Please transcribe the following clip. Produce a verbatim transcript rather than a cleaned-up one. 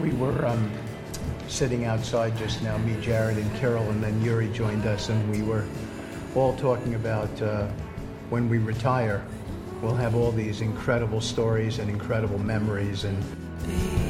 We were um, sitting outside just now, me, Jared, and Carol, and then Yuri joined us, and we were all talking about uh, when we retire, we'll have all these incredible stories and incredible memories. And